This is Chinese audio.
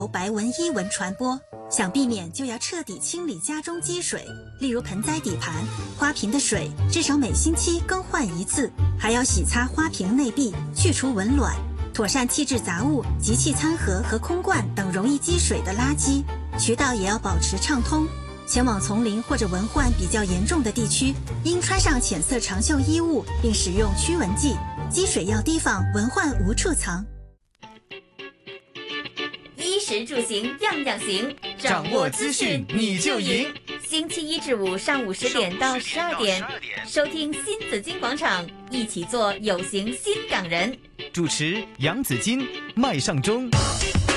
白纹、伊蚊传播。想避免就要彻底清理家中积水，例如盆栽底盘、花瓶的水，至少每星期更换一次，还要洗擦花瓶内壁，去除蚊卵，妥善弃置杂物、集气餐盒和空罐等容易积水的垃圾。渠道也要保持畅通。前往丛林或者蚊患比较严重的地区，应穿上浅色长袖衣物，并使用驱蚊剂。积水要提防，蚊患无处藏。 衣食住行样样行， 掌握资讯你就赢。 星期一至五上午10点到12点，收听新紫金广场，一起做有型新港人。 主持杨紫金、麦尚中。